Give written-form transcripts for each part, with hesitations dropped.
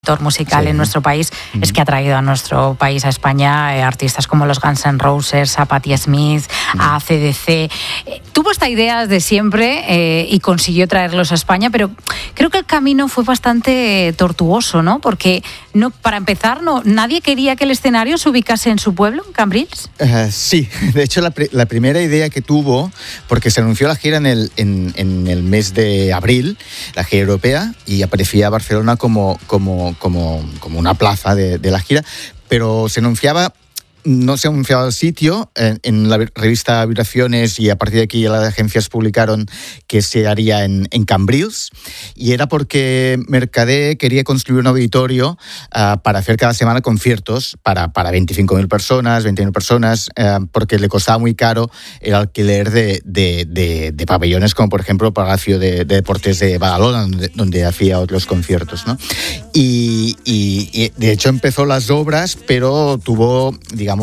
sector musical en nuestro país es que ha traído a nuestro país, a España, artistas como los Guns N' Roses, a Patti Smith, a AC/DC. Tuvo esta idea desde siempre y consiguió traerlos a España, pero creo que el camino fue bastante tortuoso, ¿no? Porque para empezar, nadie quería que el escenario se ubicase en su pueblo, en Cambrils. Sí, de hecho la primera idea que tuvo, porque se anunció la gira en el mes de abril, la gira europea, y aparecía Barcelona como una plaza de la gira, pero no se anunciaba el sitio. En la revista Vibraciones, y a partir de aquí las agencias publicaron que se haría en Cambrils, y era porque Mercader quería construir un auditorio para hacer cada semana conciertos para 25.000 personas, 20.000 personas, porque le costaba muy caro el alquiler de pabellones, como por ejemplo Palacio de Deportes de Badalona, donde hacía otros conciertos, ¿no? Y de hecho empezó las obras, pero tuvo, digamos,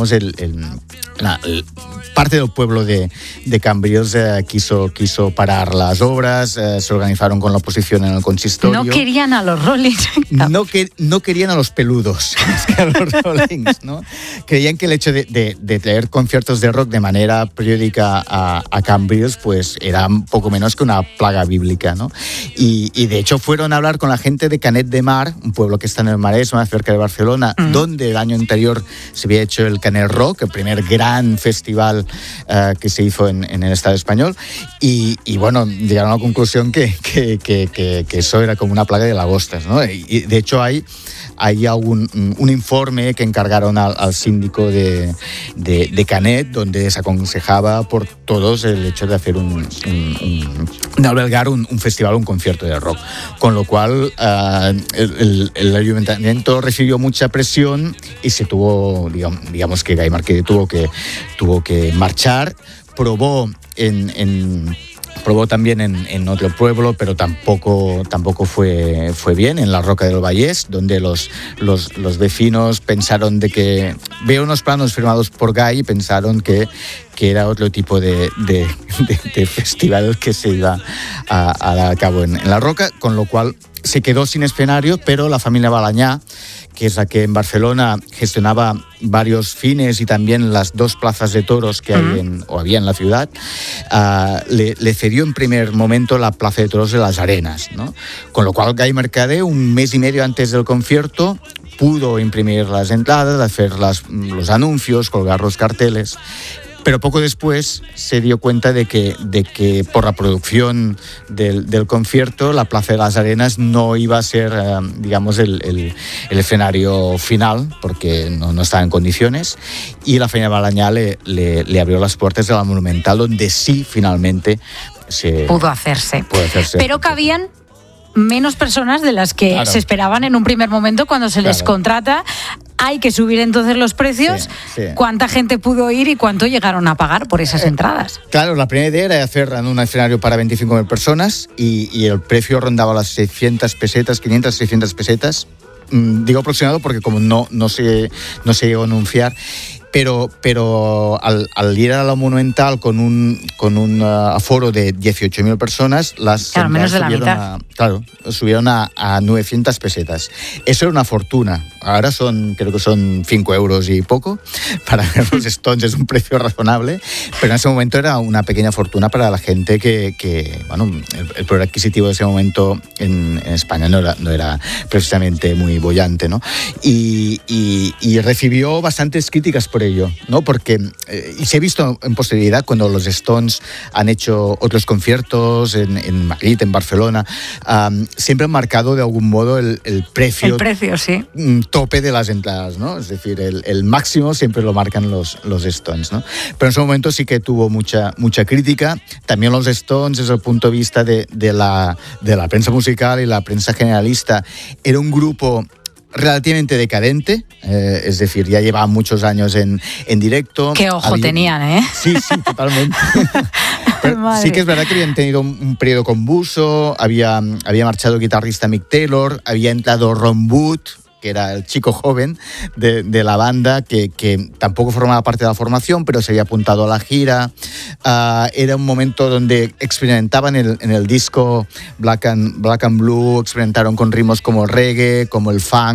parte del pueblo de Cambrils quiso parar las obras, se organizaron con la oposición en el consistorio. No querían a los Rollings. No querían a los peludos, más que a los Rollings, ¿no? Creían que el hecho de traer conciertos de rock de manera periódica a Cambrils, pues era un poco menos que una plaga bíblica, ¿no? Y de hecho fueron a hablar con la gente de Canet de Mar, un pueblo que está en el Maresme, cerca de Barcelona, donde el año anterior se había hecho el Canet Rock, el primer gran festival que se hizo en el Estado español, y bueno, llegaron a la conclusión que eso era como una plaga de lagostas, ¿no? Y de hecho hay un informe que encargaron al síndico de Canet, donde desaconsejaba por todos el hecho de hacer de albergar un festival, un concierto de rock, con lo cual el ayuntamiento recibió mucha presión y se tuvo, digamos que Gai Marquet tuvo que marchar. Probó también en otro pueblo, pero tampoco fue bien, en la Roca del Vallès, donde los vecinos pensaron de que veo unos planos firmados por Gai y pensaron que era otro tipo de festival que se iba a dar a cabo en la Roca, con lo cual se quedó sin escenario, pero la familia Balañá, que es la que en Barcelona gestionaba varios fines y también las 2 plazas de toros que había en la ciudad, le cedió en primer momento la plaza de toros de las Arenas, ¿no? Con lo cual Gai Mercader, un mes y medio antes del concierto, pudo imprimir las entradas, hacer los anuncios, colgar los carteles. Pero poco después se dio cuenta de que por la producción del concierto, la Plaza de las Arenas no iba a ser, digamos, el escenario final, porque no estaba en condiciones, y la familia Balañá le abrió las puertas de la Monumental, donde sí finalmente pudo hacerse. Pero cabían menos personas de las que se esperaban en un primer momento cuando se les contrata. Hay que subir entonces los precios. Sí. ¿Cuánta gente pudo ir y cuánto llegaron a pagar por esas entradas? Claro, la primera idea era hacer un escenario para 25.000 personas y el precio rondaba las 600 pesetas, 500, 600 pesetas. Digo aproximado porque como no se llegó a anunciar. Pero al ir a la Monumental con un aforo de 18.000 personas, menos de la mitad. Subieron a 900 pesetas. Eso era una fortuna. Ahora creo que son 5 euros y poco. Para ver los Stones es un precio razonable, pero en ese momento era una pequeña fortuna para la gente que el poder adquisitivo de ese momento en España no era precisamente muy boyante, ¿no? Y recibió bastantes críticas por ello, ¿no? Porque y se ha visto en posterioridad cuando los Stones han hecho otros conciertos en Madrid, en Barcelona, siempre han marcado de algún modo el precio. El precio, sí. Tope de las entradas, ¿no? Es decir, el máximo siempre lo marcan los Stones, ¿no? Pero en ese momento sí que tuvo mucha crítica. También los Stones, desde el punto de vista de la prensa musical y la prensa generalista, era un grupo relativamente decadente, es decir, ya llevaban muchos años en directo. Qué ojo tenían, ¿eh? Sí, totalmente. Pero sí que es verdad que habían tenido un periodo convulso, había marchado el guitarrista Mick Taylor, había entrado Ron Wood, que era el chico joven de la banda, que tampoco formaba parte de la formación, pero se había apuntado a la gira. Era un momento donde experimentaban en el disco Black and Blue, experimentaron con ritmos como el reggae, como el funk,